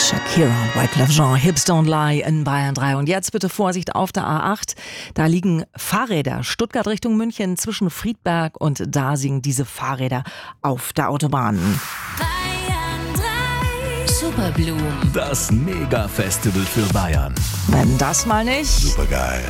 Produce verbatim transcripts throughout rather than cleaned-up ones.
Shakira und Wyclef Jean, Hips Don't Lie in Bayern drei. Und jetzt bitte Vorsicht auf der A acht. Da liegen Fahrräder. Stuttgart Richtung München zwischen Friedberg und Dasing. Diese Fahrräder auf der Autobahn. Bayern drei. Superblume. Das Mega-Festival für Bayern. Wenn das mal nicht Supergeil.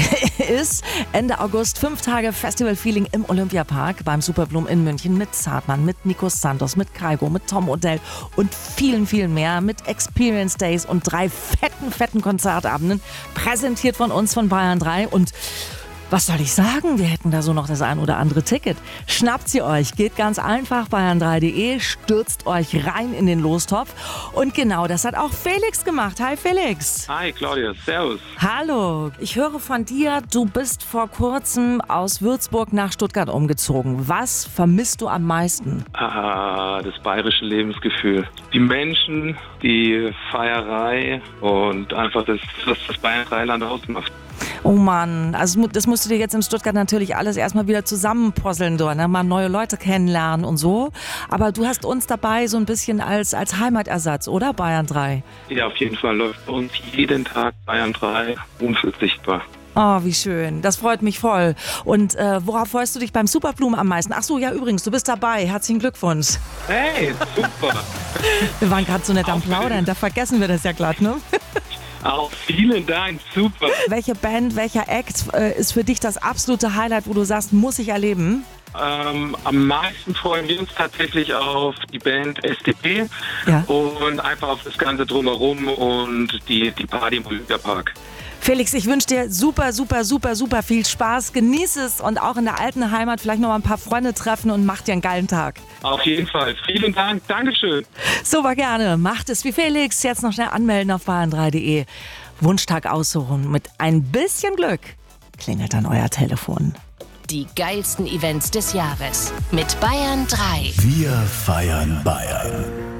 ist, Ende August fünf Tage Festival-Feeling im Olympiapark beim Superblume in München mit Zartmann, mit Nico Santos, mit Kaigo, mit Tom Odell und vielen, vielen mehr, mit Experience Days und drei fetten, fetten Konzertabenden, präsentiert von uns von Bayern drei. Und was soll ich sagen? Wir hätten da so noch das ein oder andere Ticket. Schnappt sie euch, geht ganz einfach, bayern drei punkt de, stürzt euch rein in den Lostopf. Und genau das hat auch Felix gemacht. Hi Felix. Hi Claudia, servus. Hallo, ich höre von dir, du bist vor kurzem aus Würzburg nach Stuttgart umgezogen. Was vermisst du am meisten? Ah, das bayerische Lebensgefühl. Die Menschen, die Feierei und einfach das, was das Bayern drei Land ausmacht. Oh Mann, also das musst du dir jetzt in Stuttgart natürlich alles erstmal wieder zusammenpuzzeln, ne? Mal neue Leute kennenlernen und so. Aber du hast uns dabei so ein bisschen als, als Heimatersatz, oder Bayern drei? Ja, auf jeden Fall läuft bei uns jeden Tag Bayern drei unverzichtbar. Oh, wie schön. Das freut mich voll. Und äh, worauf freust du dich beim Superblume am meisten? Ach so, ja übrigens, du bist dabei. Herzlichen Glückwunsch. Hey, super. Wir waren gerade so nett am Auf Plaudern, da vergessen wir das ja glatt, ne? Auch vielen Dank, super. Welche Band, welcher Act äh, ist für dich das absolute Highlight, wo du sagst, muss ich erleben? Ähm, am meisten freuen wir uns tatsächlich auf die Band S T P Ja. und einfach auf das Ganze drumherum und die, die Party im Olympiapark. Felix, ich wünsche dir super, super, super, super viel Spaß. Genieß es und auch in der alten Heimat vielleicht noch mal ein paar Freunde treffen und mach dir einen geilen Tag. Auf jeden Fall. Vielen Dank. Dankeschön. Super gerne. Macht es wie Felix. Jetzt noch schnell anmelden auf bayern drei punkt de. Wunschtag aussuchen. Mit ein bisschen Glück klingelt dann euer Telefon. Die geilsten Events des Jahres mit Bayern drei. Wir feiern Bayern.